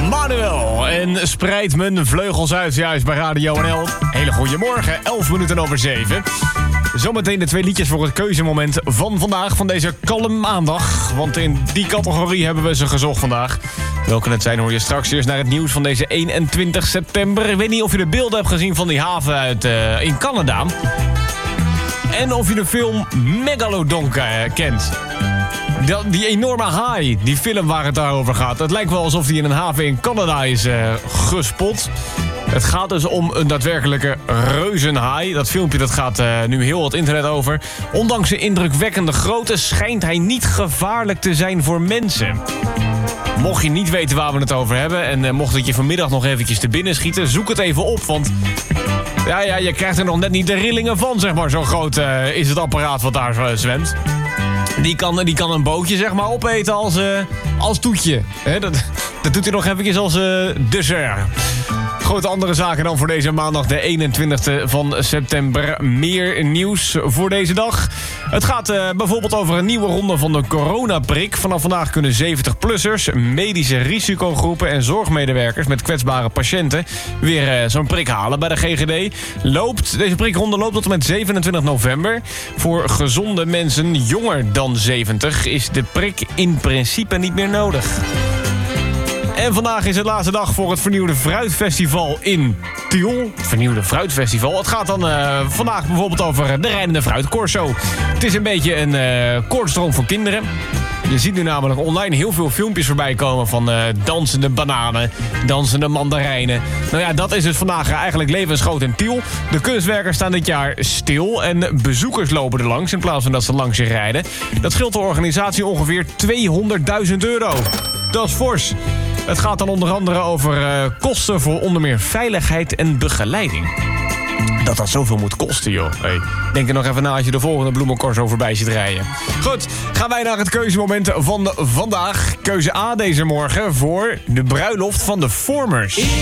Manuel en spreid mijn vleugels uit juist bij Radio NL. Hele goede morgen, 11:11. Zometeen de 2 liedjes voor het keuzemoment van vandaag, van deze kalme maandag. Want in die categorie hebben we ze gezocht vandaag. Welke het zijn hoor je straks. Eerst naar het nieuws van deze 21 september. Ik weet niet of je de beelden hebt gezien van die haven in Canada. En of je de film Megalodon kent. Die enorme haai, die film waar het daarover gaat. Het lijkt wel alsof die in een haven in Canada is gespot. Het gaat dus om een daadwerkelijke reuzenhaai. Dat filmpje dat gaat nu heel wat internet over. Ondanks zijn indrukwekkende grootte schijnt hij niet gevaarlijk te zijn voor mensen. Mocht je niet weten waar we het over hebben en mocht het je vanmiddag nog eventjes te binnen schieten, zoek het even op, want ja, je krijgt er nog net niet de rillingen van, zeg maar. Zo groot is het apparaat wat daar zwemt. Die kan een bootje, zeg maar, opeten als toetje. Dat doet hij nog eventjes als dessert. Grote andere zaken dan voor deze maandag, de 21e van september. Meer nieuws voor deze dag. Het gaat bijvoorbeeld over een nieuwe ronde van de coronaprik. Vanaf vandaag kunnen 70-plussers, medische risicogroepen en zorgmedewerkers met kwetsbare patiënten weer zo'n prik halen bij de GGD. Deze prikronde loopt tot en met 27 november. Voor gezonde mensen jonger dan 70 is de prik in principe niet meer nodig. En vandaag is het laatste dag voor het vernieuwde fruitfestival in Tiel. Vernieuwde fruitfestival. Het gaat dan vandaag bijvoorbeeld over de rijdende fruitcorso. Het is een beetje een koortsdroom voor kinderen. Je ziet nu namelijk online heel veel filmpjes voorbij komen van dansende bananen, dansende mandarijnen. Nou ja, dat is dus vandaag eigenlijk levensgroot in Tiel. De kunstwerkers staan dit jaar stil en bezoekers lopen er langs in plaats van dat ze langs zich rijden. Dat scheelt de organisatie ongeveer €200.000. Dat is fors. Het gaat dan onder andere over kosten voor onder meer veiligheid en begeleiding. Dat zoveel moet kosten, joh. Hey, denk er nog even na als je de volgende bloemencorso voorbij ziet rijden. Goed, gaan wij naar het keuzemoment van vandaag. Keuze A deze morgen voor de bruiloft van de Formers.